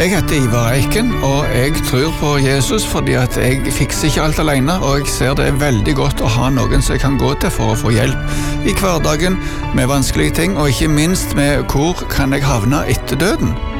Jeg heter Ivar Eiken, og jeg tror på Jesus fordi at jeg fikser ikke alt alene, og jeg ser det veldig godt å ha noen som jeg kan gå til for å få hjelp i hverdagen med vanskelige ting, og ikke minst med hvor kan jeg havne etter døden.